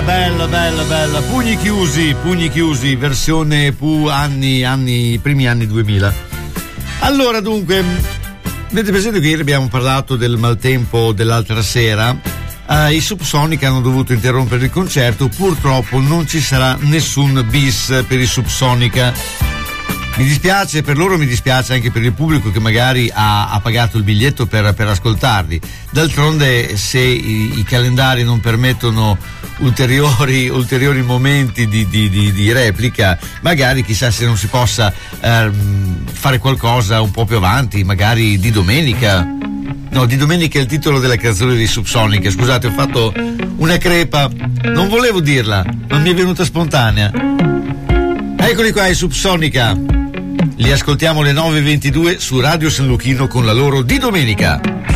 bella. Pugni chiusi, versione primi anni 2000. Allora, dunque, avete presente che ieri abbiamo parlato del maltempo dell'altra sera? I Subsonica hanno dovuto interrompere il concerto, purtroppo non ci sarà nessun bis per i Subsonica. Mi dispiace per loro, mi dispiace anche per il pubblico che magari ha pagato il biglietto per ascoltarli. D'altronde, se i calendari non permettono ulteriori momenti di replica, magari chissà se non si possa fare qualcosa un po' più avanti, magari di domenica. No, di domenica è il titolo della canzone di Subsonica. Scusate, ho fatto una crepa, non volevo dirla, ma mi è venuta spontanea. Eccoli qua, i Subsonica. Li ascoltiamo alle 9:22 su Radio San Luchino con la loro Di Domenica.